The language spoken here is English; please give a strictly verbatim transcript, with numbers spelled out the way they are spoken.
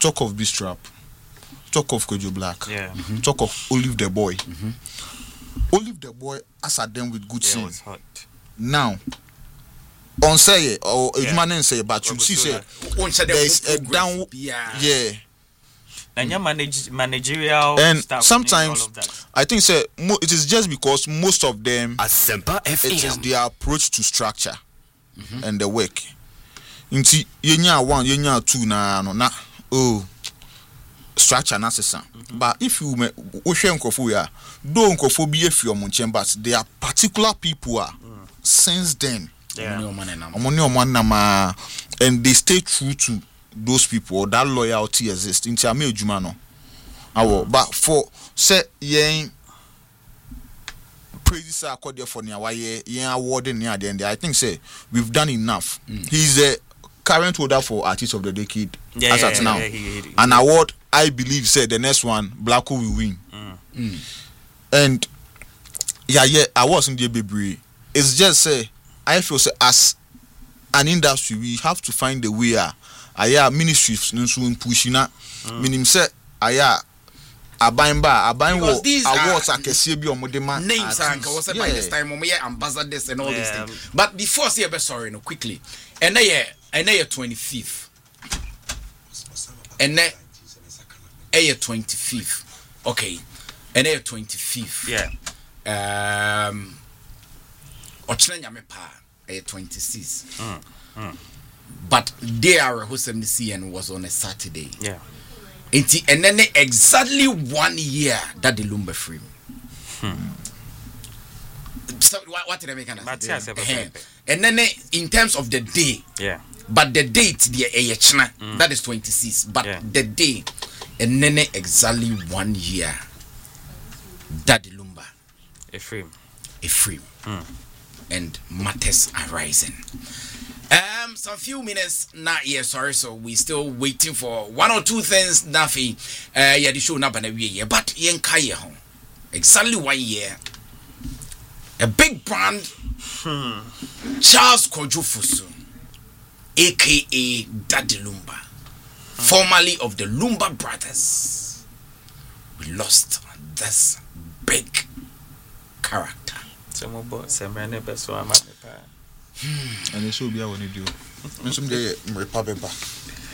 talk of Bistrap, talk of Kojo Black, yeah, mm-hmm. talk of Olive the Boy. Mm-hmm. Olive the Boy as at them with good yeah, scene. it was hot. Now, on say or Yeah. Ejmanen say, but you see say there's a down, yeah. And your manage, managerial and staff sometimes all of that. I think say mo- it is just because most of them Asempa F M. it is their approach to structure mm-hmm. and the work. Inti yenya one, yenya two na no na oh structure na sesa. Mm-hmm. But if you me ohwe nkofo ya do nkofo bi efi omo chambers, there are particular people are mm. since then. Yeah. Omoni omanama and they stay true to those people or that loyalty exists. Inti ame ejuma no. Awo but for say yen praises are called there for near why yen awarding near the end. I think say we've done enough. Mm. He's the current holder for Artist of the Decade yeah, as yeah, at yeah, now. Yeah, he, he, he, An award I believe said the next one Blacko will win. Mm. Mm. And yeah, yeah, I was in the baby. It's just say I feel say as an industry we have to find a way. Uh, aya ministries nso pushing na minim say aya aban ba aban wo awards akese bi omodema names and was by this time we ambassadors and all yeah. these things. But before say be sorry no quickly. And na and na twenty-fifth. And na eh twenty-fifth. Okay. And na twenty-fifth. Yeah. Um ochna nyame pa eh twenty-sixth. Mm. Mm. But they are who seventy C N was on a Saturday. Yeah. And then exactly one year that the Lumba free. Hmm. So what, what did I make an answer? And then in terms of the day, yeah. But the date, the Ayachna, mm. that is twenty-six. But yeah. the day, and then exactly one year that the Lumba Ephraim. Ephraim. Mm. And matters are rising. Um, some few minutes not here, sorry, so we still waiting for one or two things. Nafi, uh, yeah, the show not gonna be a year, but yen kaya home exactly one year. A big brand, hmm. Charles Kojufusu, aka Daddy Lumba, hmm. formerly of the Lumba Brothers. We lost this big character. Some about some many person. And it's so be I want to do. Some day, my papa.